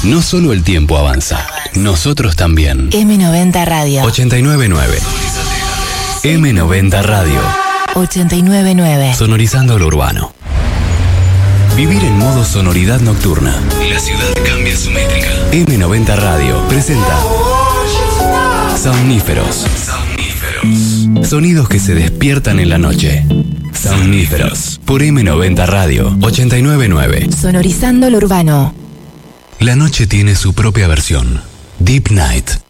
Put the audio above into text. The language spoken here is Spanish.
No solo el tiempo avanza, nosotros también. M90 Radio. 899. M90 Radio. 899. Sonorizando lo urbano. Vivir en modo sonoridad nocturna. La ciudad cambia su métrica. M90 Radio presenta Somníferos. Sonidos que se despiertan en la noche. Somníferos. Por M90 Radio 899. Sonorizando lo urbano. La noche tiene su propia versión. Deep Night.